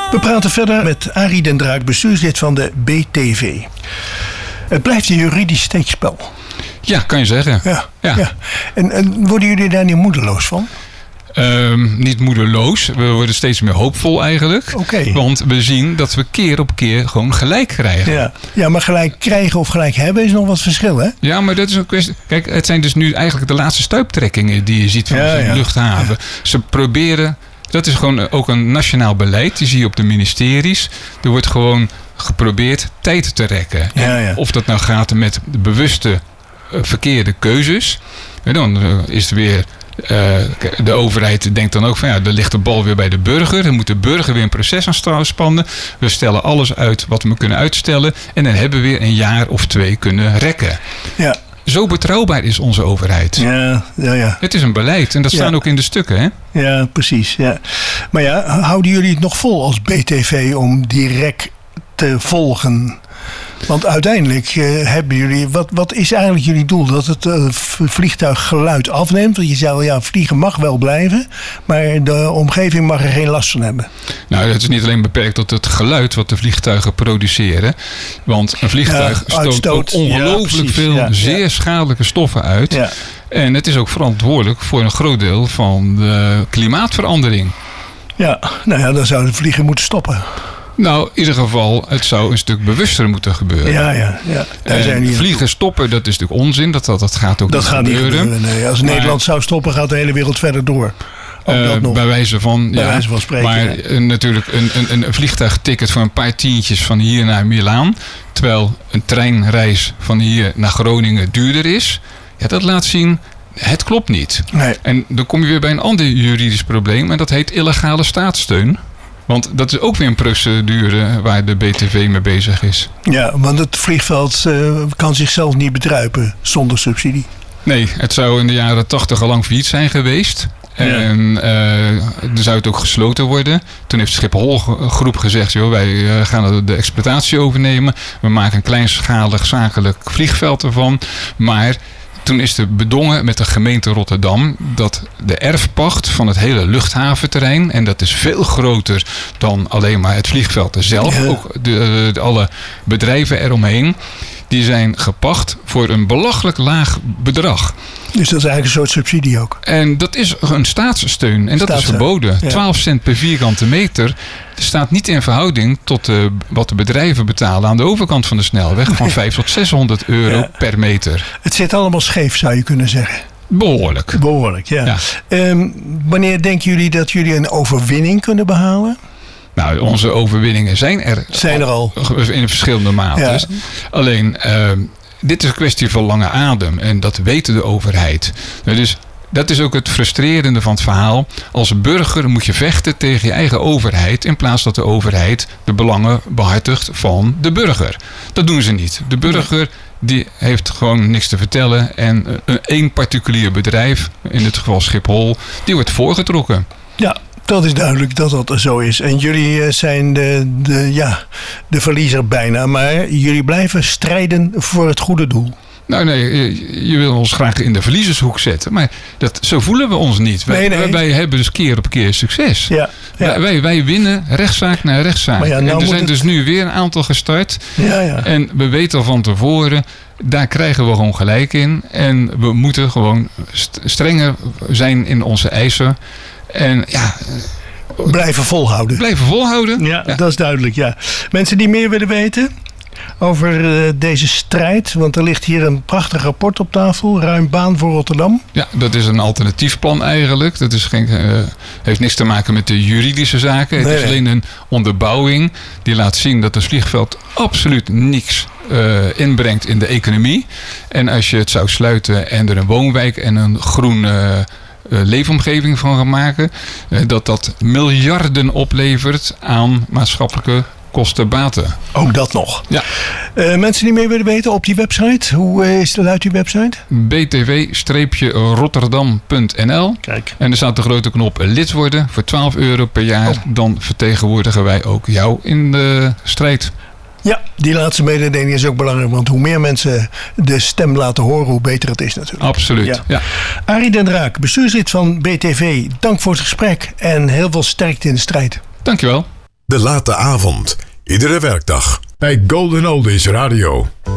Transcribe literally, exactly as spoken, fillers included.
We praten verder met Arie den Draak, bestuurslid van de B T V. Het blijft een juridisch steekspel. Ja, kan je zeggen. Ja, ja. ja. En, en worden jullie daar niet moedeloos van? Um, niet moedeloos. We worden steeds meer hoopvol eigenlijk. Okay. Want we zien dat we keer op keer gewoon gelijk krijgen. Ja. ja, maar gelijk krijgen of gelijk hebben is nog wat verschil, hè? Ja, maar dat is een kwestie. Kijk, het zijn dus nu eigenlijk de laatste stuiptrekkingen die je ziet van ja, de ja. luchthaven. Ja. Ze proberen, dat is gewoon ook een nationaal beleid. Die zie je op de ministeries. Er wordt gewoon geprobeerd tijd te rekken. Ja, ja. Of dat nou gaat met de bewuste uh, verkeerde keuzes. En dan uh, is het weer... Uh, de overheid denkt dan ook van ja, er ligt de bal weer bij de burger. Dan moet de burger weer een proces aan spannen. We stellen alles uit wat we kunnen uitstellen. En dan hebben we weer een jaar of twee kunnen rekken. Ja. Zo betrouwbaar is onze overheid. Ja, ja, ja. Het is een beleid en dat staan ja. ook in de stukken. Hè? Ja, precies. Ja. Maar ja, houden jullie het nog vol als B T V om direct te volgen? Want uiteindelijk uh, hebben jullie... Wat, wat is eigenlijk jullie doel? Dat het uh, vliegtuig geluid afneemt? Want je zei al, ja, vliegen mag wel blijven. Maar de omgeving mag er geen last van hebben. Nou, het is niet alleen beperkt tot het geluid wat de vliegtuigen produceren. Want een vliegtuig ja, stoot, stoot ook ongelooflijk ja, veel ja, zeer ja. schadelijke stoffen uit. Ja. En het is ook verantwoordelijk voor een groot deel van de klimaatverandering. Ja, nou ja, dan zou de vliegen moeten stoppen. Nou, in ieder geval, het zou een stuk bewuster moeten gebeuren. Ja, ja, ja. Daar zijn niet vliegen stoppen, dat is natuurlijk onzin. Dat, dat, dat gaat ook dat niet gaat gebeuren. Niet gebeuren nee. Als maar, Nederland zou stoppen, gaat de hele wereld verder door. Ook uh, dat nog. Bij wijze van, bij ja. wijze van spreken. Maar uh, natuurlijk een, een, een vliegtuigticket voor een paar tientjes van hier naar Milaan. Terwijl een treinreis van hier naar Groningen duurder is. Ja, dat laat zien... Het klopt niet. Nee. En dan kom je weer bij een ander juridisch probleem. En dat heet illegale staatssteun. Want dat is ook weer een procedure waar de B T V mee bezig is. Ja, want het vliegveld uh, kan zichzelf niet bedruipen zonder subsidie. Nee, het zou in de jaren tachtig al lang failliet zijn geweest. Ja. En uh, dan zou het ook gesloten worden. Toen heeft de Schiphol groep gezegd... Joh, wij uh, gaan de exploitatie overnemen. We maken een kleinschalig zakelijk vliegveld ervan. Maar... Toen is er bedongen met de gemeente Rotterdam dat de erfpacht van het hele luchthaventerrein, en dat is veel groter dan alleen maar het vliegveld zelf, ja. ook de, de, alle bedrijven eromheen, die zijn gepacht voor een belachelijk laag bedrag. Dus dat is eigenlijk een soort subsidie ook. En dat is een staatssteun. En dat is verboden. Ja. twaalf cent per vierkante meter staat niet in verhouding tot uh, wat de bedrijven betalen aan de overkant van de snelweg. Van vijfhonderd tot zeshonderd euro ja. per meter. Het zit allemaal scheef, zou je kunnen zeggen. Behoorlijk. Behoorlijk, ja. ja. Um, wanneer denken jullie dat jullie een overwinning kunnen behalen? Nou, onze overwinningen zijn er, zijn er al. In verschillende maten. Ja. Alleen... Uh, Dit is een kwestie van lange adem en dat weet de overheid. Dus dat is ook het frustrerende van het verhaal. Als burger moet je vechten tegen je eigen overheid in plaats dat de overheid de belangen behartigt van de burger. Dat doen ze niet. De burger die heeft gewoon niks te vertellen en één particulier bedrijf, in dit geval Schiphol, die wordt voorgetrokken. Ja. Dat is duidelijk dat dat zo is. En jullie zijn de, de, ja, de verliezer bijna. Maar jullie blijven strijden voor het goede doel. Nou nee, je, je wil ons graag in de verliezershoek zetten. Maar dat, zo voelen we ons niet. Wij, nee, nee. wij hebben dus keer op keer succes. Ja, ja. Wij, wij, wij winnen rechtszaak na rechtszaak. Ja, nou en er zijn het... dus nu weer een aantal gestart. Ja, ja. En we weten al van tevoren... Daar krijgen we gewoon gelijk in. En we moeten gewoon strenger zijn in onze eisen. En ja... Blijven volhouden. Blijven volhouden. Ja, ja, dat is duidelijk, ja. Mensen die meer willen weten over uh, deze strijd. Want er ligt hier een prachtig rapport op tafel. Ruim baan voor Rotterdam. Ja, dat is een alternatief plan eigenlijk. Dat is geen, uh, heeft niks te maken met de juridische zaken. Het nee, is alleen nee. een onderbouwing die laat zien dat het vliegveld absoluut niks uh, inbrengt in de economie. En als je het zou sluiten en er een woonwijk en een groen... Uh, Uh, leefomgeving van gaan maken. Uh, dat dat miljarden oplevert aan maatschappelijke kosten-baten. Ook dat nog. Ja. Uh, mensen die meer willen weten op die website. Hoe uh, is dat uit die website? b t w rotterdam punt n l. Kijk. En er staat de grote knop lid worden voor twaalf euro per jaar. Oh. Dan vertegenwoordigen wij ook jou in de strijd. Ja, die laatste mededeling is ook belangrijk. Want hoe meer mensen de stem laten horen, hoe beter het is natuurlijk. Absoluut, ja. ja. Arie den Draak, bestuurslid van B T V. Dank voor het gesprek en heel veel sterkte in de strijd. Dankjewel. De Late Avond. Iedere werkdag bij Golden Oldies Radio.